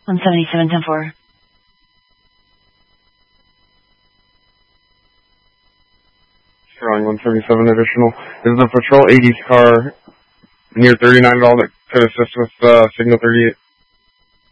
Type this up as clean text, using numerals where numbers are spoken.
177-10-4. Drawing 177 additional. This is a Patrol 80's car near 39 at all that could assist with signal 38.